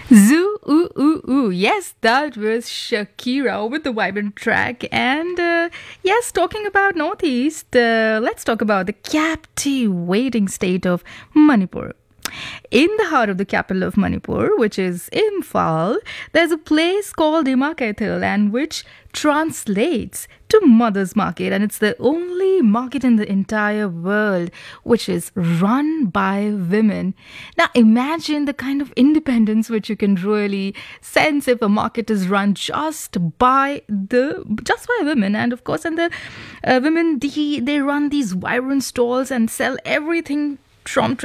Zoo, ooh, ooh, ooh. Yes, that was Shakira with the vibrant track. And yes, talking about Northeast, let's talk about the captivating state of Manipur. In the heart of the capital of Manipur, which is Imphal, there's a place called Imakaithil, and which translates to Mother's Market, and it's the only market in the entire world which is run by women. Now, imagine the kind of independence which you can really sense if a market is run just by women, and of course, and the women they run these vibrant stalls and sell everything from